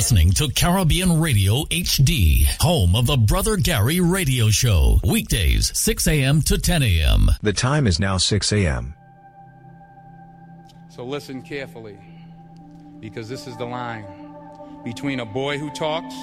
listening to Caribbean Radio HD, home of the Brother Gary Radio Show. Weekdays, 6 a.m. to 10 a.m. The time is now 6 a.m. So listen carefully, because this is the line between a boy who talks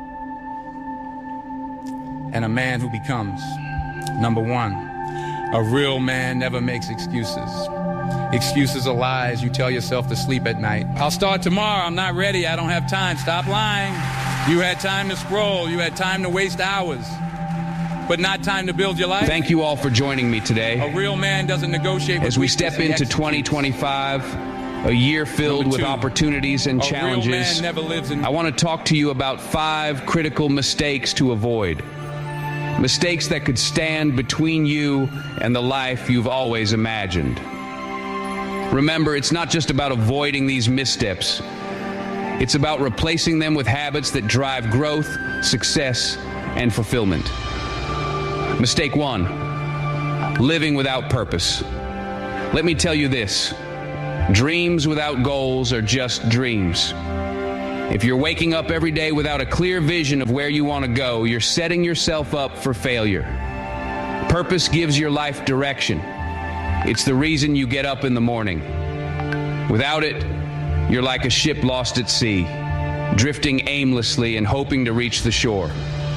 and a man who becomes. Number one, a real man never makes excuses. Excuses are lies you tell yourself to sleep at night. I'll start tomorrow. I'm not ready. I don't have time. Stop lying. You had time to scroll. You had time to waste hours, but not time to build your life. Thank you all for joining me today. A real man doesn't negotiate with as we step into 2025, a year filled with opportunities and challenges. A real man never lives in... I want to talk to you about 5 critical mistakes to avoid. Mistakes that could stand between you and the life you've always imagined. Remember, it's not just about avoiding these missteps. It's about replacing them with habits that drive growth, success, and fulfillment. Mistake 1, living without purpose. Let me tell you this, dreams without goals are just dreams. If you're waking up every day without a clear vision of where you want to go, you're setting yourself up for failure. Purpose gives your life direction. It's the reason you get up in the morning. Without it, you're like a ship lost at sea, drifting aimlessly and hoping to reach the shore.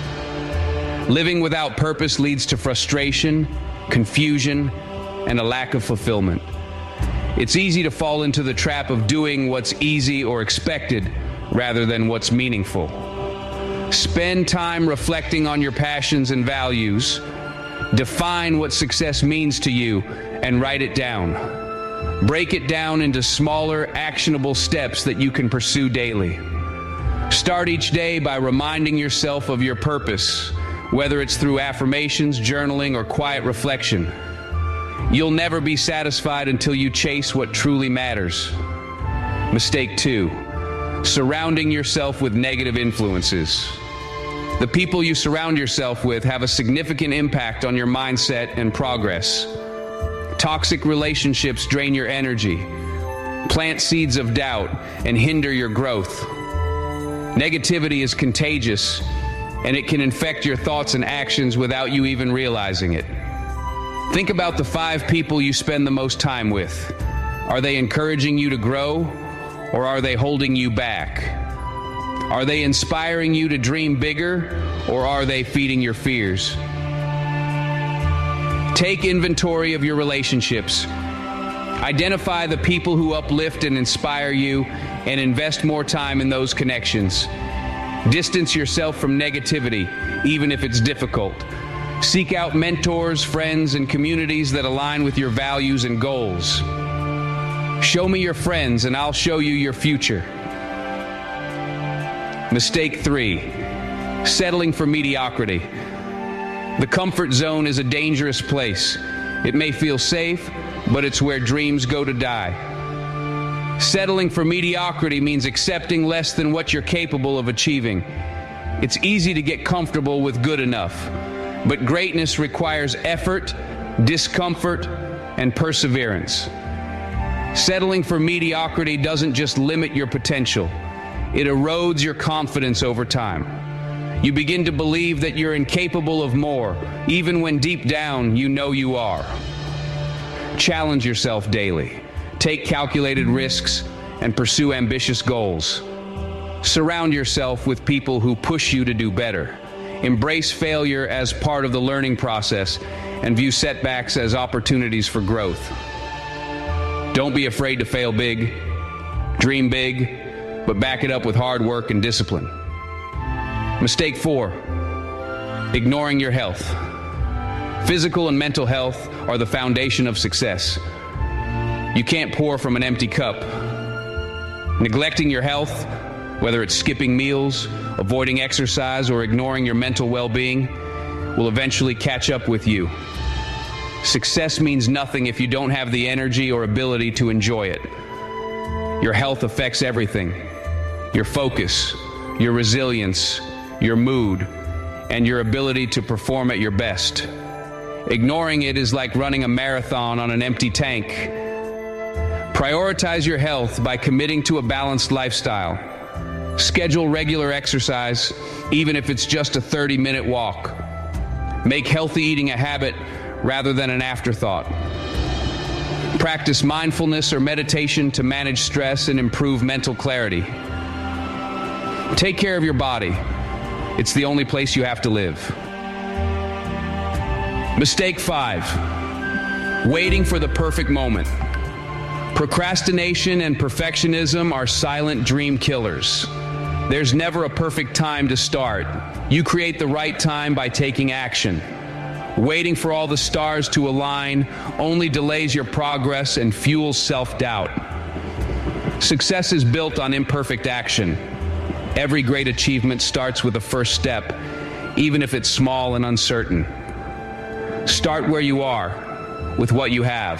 Living without purpose leads to frustration, confusion, and a lack of fulfillment. It's easy to fall into the trap of doing what's easy or expected rather than what's meaningful. Spend time reflecting on your passions and values. Define what success means to you and write it down. Break it down into smaller, actionable steps that you can pursue daily. Start each day by reminding yourself of your purpose, whether it's through affirmations, journaling, or quiet reflection. You'll never be satisfied until you chase what truly matters. Mistake 2, surrounding yourself with negative influences. The people you surround yourself with have a significant impact on your mindset and progress. Toxic relationships drain your energy, plant seeds of doubt, and hinder your growth. Negativity is contagious, and it can infect your thoughts and actions without you even realizing it. Think about the 5 people you spend the most time with. Are they encouraging you to grow, or are they holding you back? Are they inspiring you to dream bigger, or are they feeding your fears? Take inventory of your relationships. Identify the people who uplift and inspire you, and invest more time in those connections. Distance yourself from negativity, even if it's difficult. Seek out mentors, friends, and communities that align with your values and goals. Show me your friends, and I'll show you your future. Mistake 3, settling for mediocrity. The comfort zone is a dangerous place. It may feel safe, but it's where dreams go to die. Settling for mediocrity means accepting less than what you're capable of achieving. It's easy to get comfortable with good enough, but greatness requires effort, discomfort, and perseverance. Settling for mediocrity doesn't just limit your potential. It erodes your confidence over time. You begin to believe that you're incapable of more, even when deep down you know you are. Challenge yourself daily. Take calculated risks and pursue ambitious goals. Surround yourself with people who push you to do better. Embrace failure as part of the learning process and view setbacks as opportunities for growth. Don't be afraid to fail big. Dream big, but back it up with hard work and discipline. Mistake 4, ignoring your health. Physical and mental health are the foundation of success. You can't pour from an empty cup. Neglecting your health, whether it's skipping meals, avoiding exercise, or ignoring your mental well-being, will eventually catch up with you. Success means nothing if you don't have the energy or ability to enjoy it. Your health affects everything: your focus, your resilience, your mood, and your ability to perform at your best. Ignoring it is like running a marathon on an empty tank. Prioritize your health by committing to a balanced lifestyle. Schedule regular exercise, even if it's just a 30-minute walk. Make healthy eating a habit rather than an afterthought. Practice mindfulness or meditation to manage stress and improve mental clarity. Take care of your body. It's the only place you have to live. Mistake 5, waiting for the perfect moment. Procrastination and perfectionism are silent dream killers. There's never a perfect time to start. You create the right time by taking action. Waiting for all the stars to align only delays your progress and fuels self-doubt. Success is built on imperfect action. Every great achievement starts with a first step, even if it's small and uncertain. Start where you are, with what you have.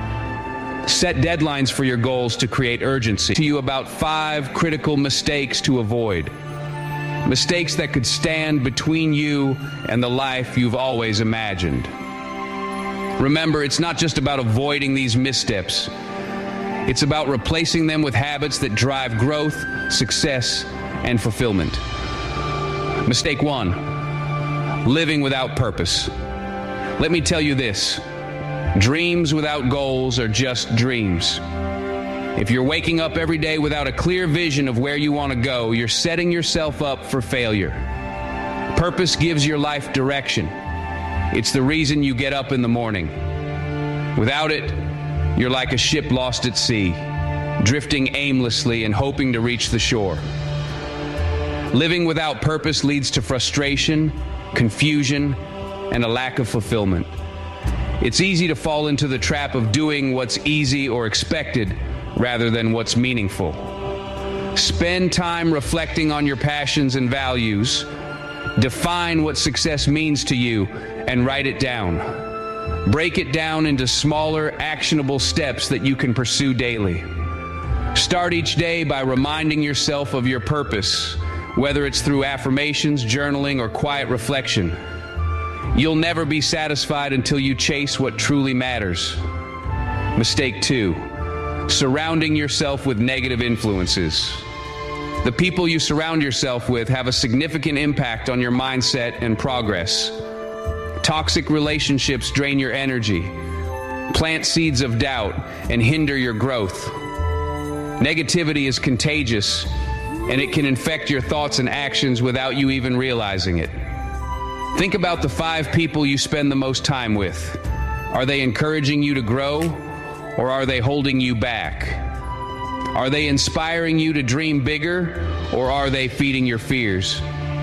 Set deadlines for your goals to create urgency. To you about 5 critical mistakes to avoid. Mistakes that could stand between you and the life you've always imagined. Remember, it's not just about avoiding these missteps. It's about replacing them with habits that drive growth, success, and fulfillment. Mistake 1, living without purpose. Let me tell you this. Dreams without goals are just dreams. If you're waking up every day without a clear vision of where you want to go, you're setting yourself up for failure. Purpose gives your life direction. It's the reason you get up in the morning. Without it, you're like a ship lost at sea, drifting aimlessly and hoping to reach the shore. Living without purpose leads to frustration, confusion, and a lack of fulfillment. It's easy to fall into the trap of doing what's easy or expected rather than what's meaningful. Spend time reflecting on your passions and values. Define what success means to you and write it down. Break it down into smaller, actionable steps that you can pursue daily. Start each day by reminding yourself of your purpose, whether it's through affirmations, journaling, or quiet reflection. You'll never be satisfied until you chase what truly matters. Mistake 2, surrounding yourself with negative influences. The people you surround yourself with have a significant impact on your mindset and progress. Toxic relationships drain your energy, plant seeds of doubt, and hinder your growth. Negativity is contagious, and it can infect your thoughts and actions without you even realizing it. Think about the 5 people you spend the most time with. Are they encouraging you to grow, or are they holding you back? Are they inspiring you to dream bigger, or are they feeding your fears?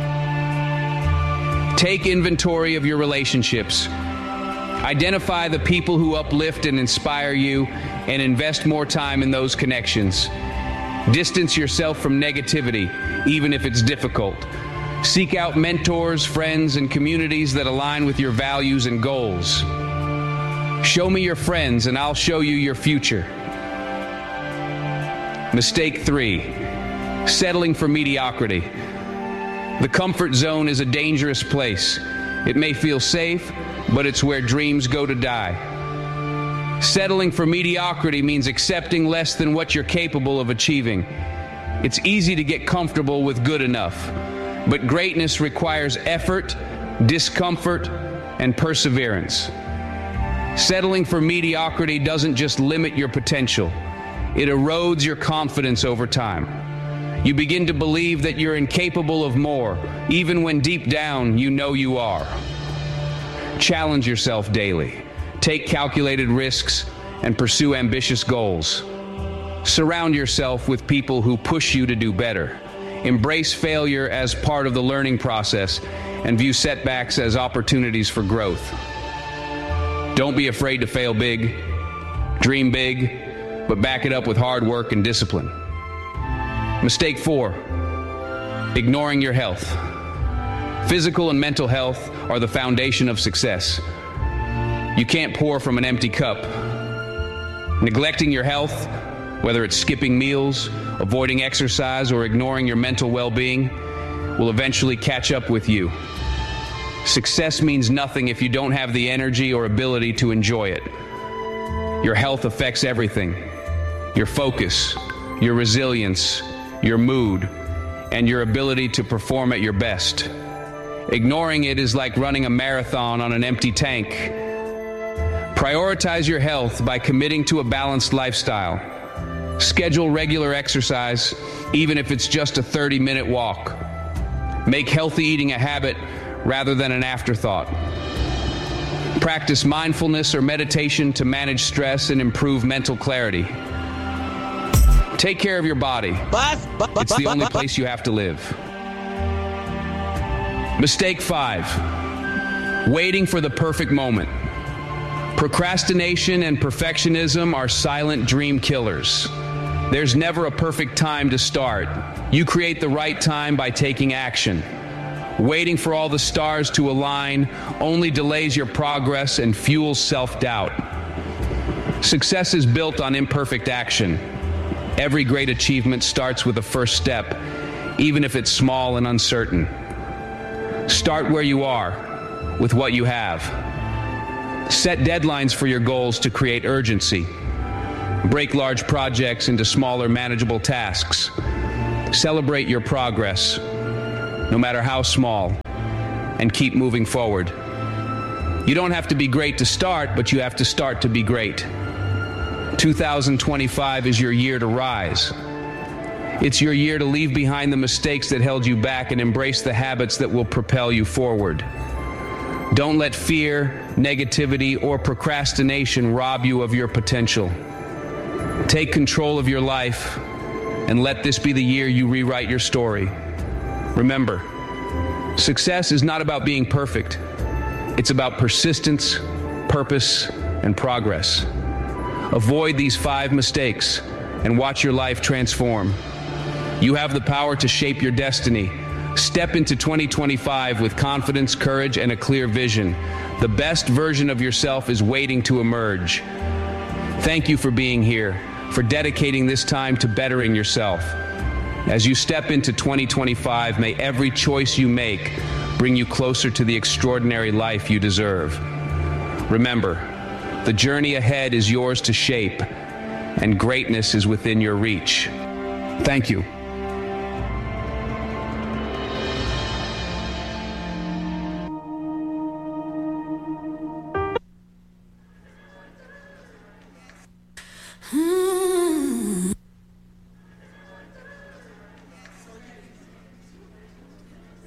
Take inventory of your relationships. Identify the people who uplift and inspire you, and invest more time in those connections. Distance yourself from negativity, even if it's difficult. Seek out mentors, friends, and communities that align with your values and goals. Show me your friends, and I'll show you your future. Mistake 3, settling for mediocrity. The comfort zone is a dangerous place. It may feel safe, but it's where dreams go to die. Settling for mediocrity means accepting less than what you're capable of achieving. It's easy to get comfortable with good enough, but greatness requires effort, discomfort, and perseverance. Settling for mediocrity doesn't just limit your potential, it erodes your confidence over time. You begin to believe that you're incapable of more, even when deep down you know you are. Challenge yourself daily. Take calculated risks and pursue ambitious goals. Surround yourself with people who push you to do better. Embrace failure as part of the learning process and view setbacks as opportunities for growth. Don't be afraid to fail big, dream big, but back it up with hard work and discipline. Mistake 4, ignoring your health. Physical and mental health are the foundation of success. You can't pour from an empty cup. Neglecting your health, whether it's skipping meals, avoiding exercise, or ignoring your mental well-being, will eventually catch up with you. Success means nothing if you don't have the energy or ability to enjoy it. Your health affects everything. Your focus, your resilience, your mood, and your ability to perform at your best. Ignoring it is like running a marathon on an empty tank. Prioritize your health by committing to a balanced lifestyle. Schedule regular exercise, even if it's just a 30-minute walk. Make healthy eating a habit rather than an afterthought. Practice mindfulness or meditation to manage stress and improve mental clarity. Take care of your body. It's the only place you have to live. Mistake 5. Waiting for the perfect moment. Procrastination and perfectionism are silent dream killers. There's never a perfect time to start. You create the right time by taking action. Waiting for all the stars to align only delays your progress and fuels self-doubt. Success is built on imperfect action. Every great achievement starts with a first step, even if it's small and uncertain. Start where you are, with what you have. Set deadlines for your goals to create urgency. Break large projects into smaller, manageable tasks. Celebrate your progress, no matter how small, and keep moving forward. You don't have to be great to start, but you have to start to be great. 2025 is your year to rise. It's your year to leave behind the mistakes that held you back and embrace the habits that will propel you forward. Don't let fear, negativity, or procrastination rob you of your potential. Take control of your life and let this be the year you rewrite your story. Remember, success is not about being perfect. It's about persistence, purpose, and progress. Avoid these 5 mistakes and watch your life transform. You have the power to shape your destiny. Step into 2025 with confidence, courage, and a clear vision. The best version of yourself is waiting to emerge. Thank you for being here, for dedicating this time to bettering yourself. As you step into 2025, may every choice you make bring you closer to the extraordinary life you deserve. Remember, the journey ahead is yours to shape, and greatness is within your reach. Thank you.